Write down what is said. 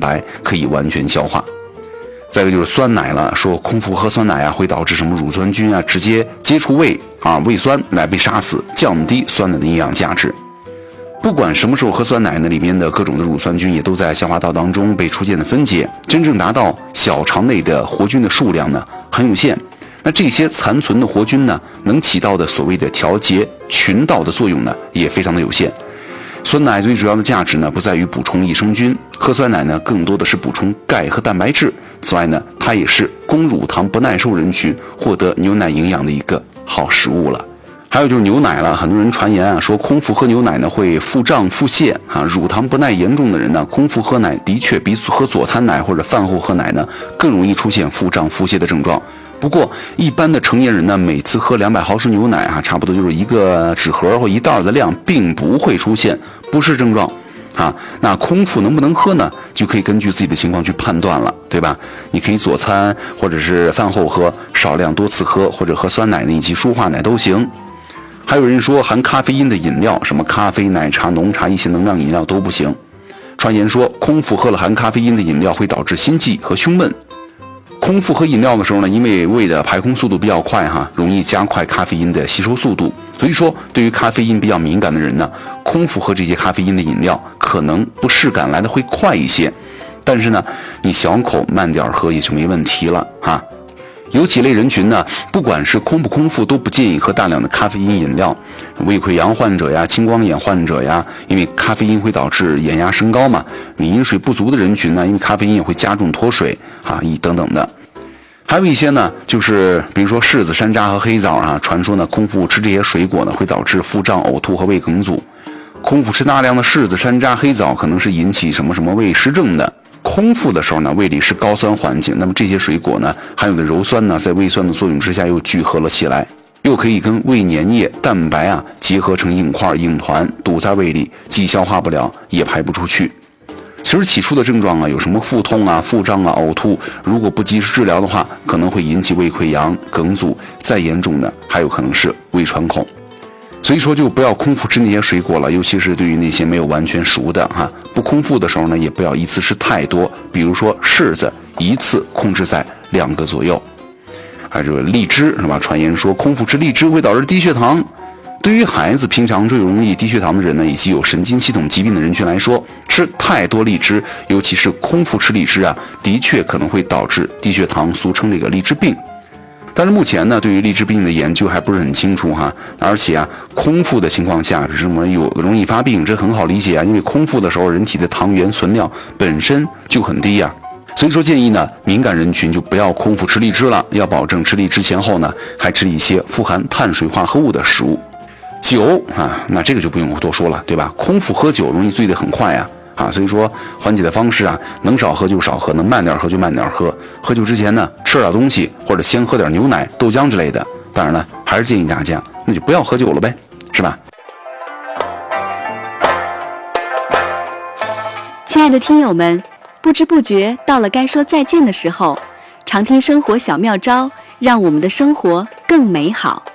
白，可以完全消化。再一个就是酸奶了，说空腹喝酸奶啊会导致什么乳酸菌啊直接接触胃胃酸来被杀死，降低酸奶的营养价值。不管什么时候喝酸奶呢，里面的各种的乳酸菌也都在消化道当中被逐渐的分解，真正达到小肠内的活菌的数量呢很有限。那这些残存的活菌呢，能起到的所谓的调节群道的作用呢，也非常的有限。酸奶最主要的价值呢，不在于补充益生菌，喝酸奶呢，更多的是补充钙和蛋白质。此外呢，它也是供乳糖不耐受人群获得牛奶营养的一个好食物了。还有就是牛奶了，很多人传言说空腹喝牛奶呢会腹胀腹泻乳糖不耐严重的人呢，空腹喝奶的确比喝佐餐奶或者饭后喝奶呢更容易出现腹胀腹泻的症状。不过一般的成年人呢，每次喝200毫升牛奶差不多就是一个纸盒或一袋的量，并不会出现不适症状那空腹能不能喝呢，就可以根据自己的情况去判断了，对吧？你可以佐餐或者是饭后喝，少量多次喝，或者喝酸奶以及舒化奶都行。还有人说含咖啡因的饮料，什么咖啡、奶茶、浓茶一些能量饮料都不行。传言说空腹喝了含咖啡因的饮料会导致心悸和胸闷。空腹喝饮料的时候呢，因为胃的排空速度比较快容易加快咖啡因的吸收速度，所以说对于咖啡因比较敏感的人呢，空腹喝这些咖啡因的饮料可能不适感来的会快一些，但是呢，你小口慢点喝也就没问题了有几类人群呢，不管是空不空腹都不建议喝大量的咖啡因饮料，胃溃疡患者呀、青光眼患者呀，因为咖啡因会导致眼压升高嘛。饮水不足的人群呢，因为咖啡因也会加重脱水等等的。还有一些呢，就是比如说柿子、山楂和黑枣传说呢，空腹吃这些水果呢，会导致腹胀、呕吐和胃梗阻。空腹吃大量的柿子、山楂、黑枣，可能是引起什么什么胃湿症的。空腹的时候呢，胃里是高酸环境，那么这些水果呢，含有的鞣酸呢，在胃酸的作用之下又聚合了起来，又可以跟胃粘液、蛋白结合成硬块、硬团，堵在胃里，既消化不了，也排不出去。其实起初的症状有什么腹痛腹胀呕吐，如果不及时治疗的话，可能会引起胃溃疡、梗阻，再严重的还有可能是胃穿孔。所以说就不要空腹吃那些水果了，尤其是对于那些没有完全熟的不空腹的时候呢，也不要一次吃太多，比如说柿子一次控制在2个左右。还有这个荔枝是吧？传言说空腹吃荔枝会导致低血糖。对于孩子平常最容易低血糖的人呢，以及有神经系统疾病的人群来说，吃太多荔枝，尤其是空腹吃荔枝的确可能会导致低血糖，俗称这个荔枝病。但是目前呢，对于荔枝病的研究还不是很清楚而且空腹的情况下什么容易发病，这很好理解因为空腹的时候人体的糖原存量本身就很低所以说建议呢，敏感人群就不要空腹吃荔枝了，要保证吃荔枝前后呢，还吃一些富含碳水化合物的食物。酒那这个就不用多说了，对吧？空腹喝酒容易醉得很快所以说缓解的方式能少喝就少喝，能慢点喝就慢点喝。喝酒之前呢，吃点东西，或者先喝点牛奶、豆浆之类的。当然了，还是建议大家那就不要喝酒了呗，是吧？ 亲爱的听友们，不知不觉到了该说再见的时候，常听生活小妙招，让我们的生活更美好。